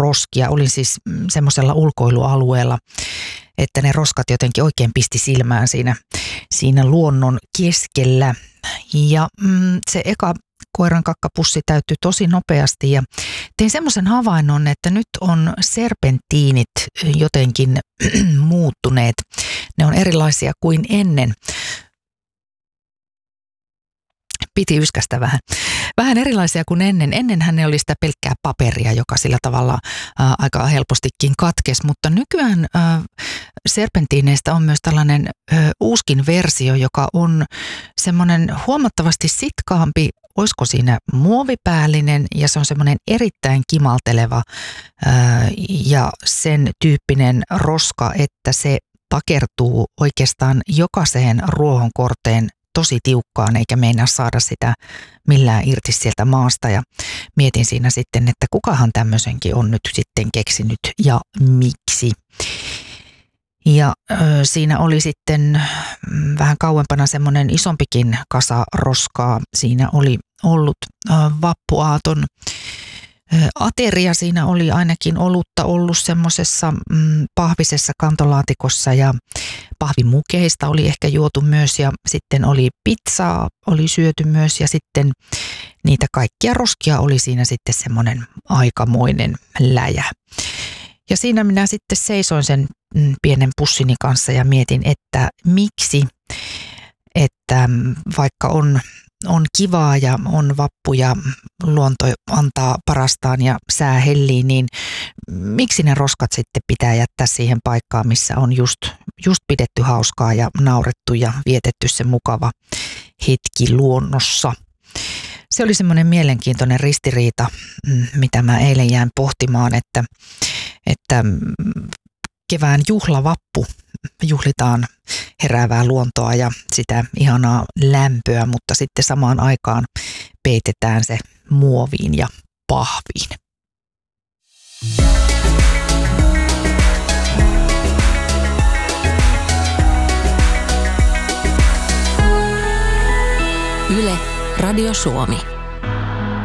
roskia. Olin siis semmoisella ulkoilualueella, että ne roskat jotenkin oikein pisti silmään siinä luonnon keskellä. Ja se eka koiran kakkapussi täyttyi tosi nopeasti ja tein semmoisen havainnon, että nyt on serpentiinit jotenkin muuttuneet. Ne on erilaisia kuin ennen. Piti yskästä vähän. Vähän erilaisia kuin ennen. Ennenhän ne oli sitä pelkkää paperia, joka sillä tavalla aika helpostikin katkesi, mutta nykyään serpentiineistä on myös tällainen uuskin versio, joka on semmoinen huomattavasti sitkaampi, olisiko siinä muovipäällinen, ja se on semmoinen erittäin kimalteleva ja sen tyyppinen roska, että se takertuu oikeastaan jokaiseen ruohonkorteen tosi tiukkaan eikä meinaa saada sitä millään irti sieltä maasta ja mietin siinä sitten, että kukahan tämmöisenkin on nyt sitten keksinyt ja miksi. Ja siinä oli sitten vähän kauempana semmoinen isompikin kasa roskaa. Siinä oli ollut vappuaaton ateria, siinä oli ainakin olutta ollut semmoisessa pahvisessa kantolaatikossa ja pahvimukeista oli ehkä juotu myös ja sitten oli pizzaa, oli syöty myös ja sitten niitä kaikkia roskia oli siinä sitten semmoinen aikamoinen läjä. Ja siinä minä sitten seisoin sen pienen pussini kanssa ja mietin, että miksi, että vaikka on kivaa ja on vappu ja luonto antaa parastaan ja sää hellii, niin miksi ne roskat sitten pitää jättää siihen paikkaan, missä on just pidetty hauskaa ja naurettu ja vietetty se mukava hetki luonnossa. Se oli semmoinen mielenkiintoinen ristiriita, mitä mä eilen jäin pohtimaan, että kevään juhlavappu juhlitaan heräävää luontoa ja sitä ihanaa lämpöä, mutta sitten samaan aikaan peitetään se muoviin ja pahviin. Yle, Radio Suomi.